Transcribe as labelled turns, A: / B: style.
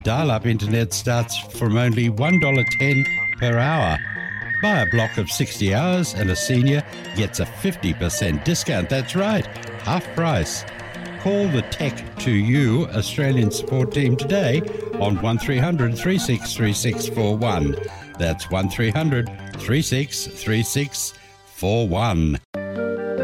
A: Dial-up internet starts from only $1.10 per hour. Buy a block of 60 hours and a senior gets a 50% discount. That's right, half price. Call the Tech2U Australian support team today on 1300 363641. That's 1300 363641.